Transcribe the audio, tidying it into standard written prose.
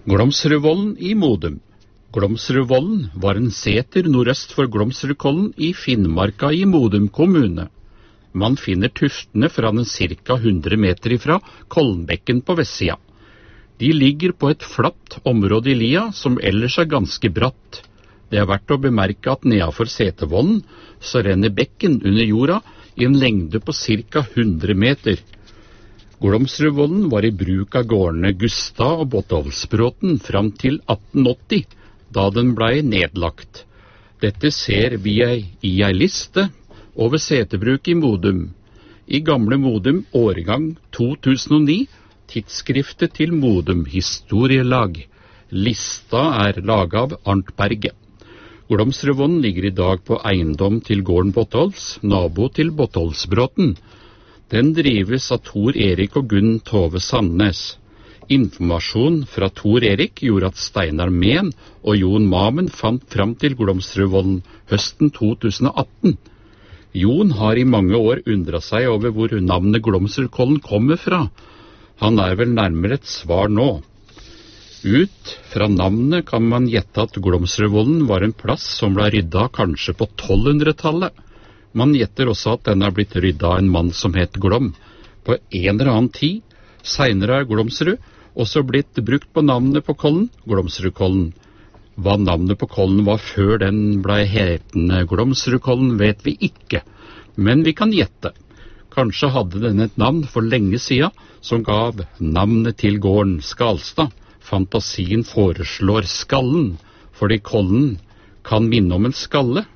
Glomsrudvollen i Modum. Glomsrudvollen var en seter nordøst for Glomsrudkollen i Finnmarka i Modum kommune. Man finner tuftene fra den cirka 100 meter ifra Kollenbekken på vestsida. De ligger på et flatt område i lia som ellers er ganske bratt. Det er verdt å bemerke at nedenfor Setervollen så renner bekken under jorda i en lengde på cirka 100 meter. Glomsrudvollen var i bruk av gårdene Gustad og Bottolfsbråten fram til 1880, da den blei nedlagt. Dette ser vi i ei liste over seterbruk i Modum. I gamle Modum årgang 2009, tidsskriftet til Modum Historielag. Lista er laget av Arnt Berge. Glomsrudvollen ligger i dag på eiendom til gården Bottolfs, nabo til Bottolfsbråten. Den drives av Tor Erik og Gunn Tove Sandnes. Informasjon fra Tor Erik gjorde at Steinar Men og Jon Mamen fant fram til Glomsrudvollen høsten 2018. Jon har i mange år undret seg over hvor navnet Glomsrudkollen kommer fra. Han er vel nærmere et svar nå. Ut fra navnet kan man gjette at Glomsrudvollen var en plass som ble rydda kanskje på 1200-tallet. Man gjetter også at den er blitt rydda av en mann som het Glom. På en eller annen tid, senere er Glomsrud også blitt brukt på navnet på kollen, Glomsrudkollen. Hva navnet på kollen var før den ble hetende Glomsrudkollen vet vi ikke, men vi kan gjette. Kanskje hadde den et navn for lenge siden som gav navnet til gården Skalstad. Fantasien foreslår skallen, fordi kollen kan minne om en skalle,